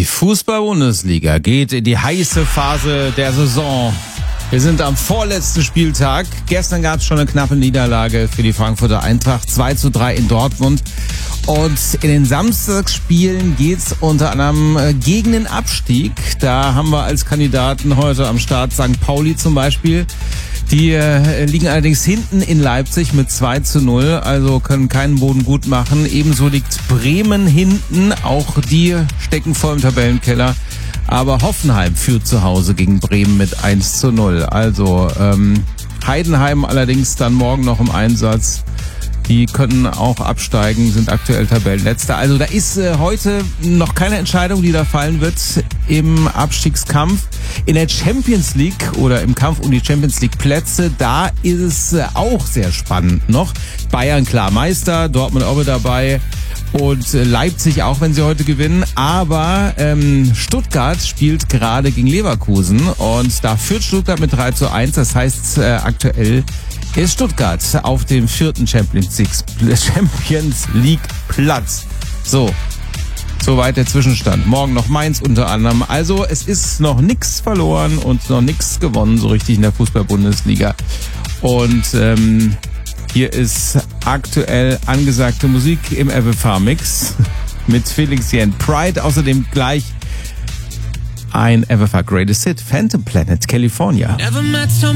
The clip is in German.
Fußball-Bundesliga geht in die heiße Phase der Saison. Wir sind am vorletzten Spieltag. Gestern gab es schon eine knappe Niederlage für die Frankfurter Eintracht. 2:3 in Dortmund. Und in den Samstagsspielen geht's unter anderem gegen den Abstieg. Da haben wir als Kandidaten heute am Start St. Pauli zum Beispiel. Die liegen allerdings hinten in Leipzig mit 2:0, also können keinen Boden gut machen. Ebenso liegt Bremen hinten, auch die stecken voll im Tabellenkeller. Aber Hoffenheim führt zu Hause gegen Bremen mit 1:0. Also Heidenheim allerdings dann morgen noch im Einsatz. Die können auch absteigen, sind aktuell Tabellenletzter. Also da ist heute noch keine Entscheidung, die da fallen wird im Abstiegskampf. In der Champions League oder im Kampf um die Champions League Plätze, da ist es auch sehr spannend noch. Bayern klar Meister, Dortmund auch mit dabei und Leipzig auch, wenn sie heute gewinnen. Aber Stuttgart spielt gerade gegen Leverkusen und da führt Stuttgart mit 3:1. Das heißt aktuell ist Stuttgart auf dem 4. Champions League Platz. Soweit der Zwischenstand. Morgen noch Mainz unter anderem. Also es ist noch nichts verloren und noch nichts gewonnen so richtig in der Fußball-Bundesliga. Und hier ist aktuell angesagte Musik im FFH-Mix mit Felix Jen Pride. Außerdem gleich ein FFH Greatest Hit, Phantom Planet, California.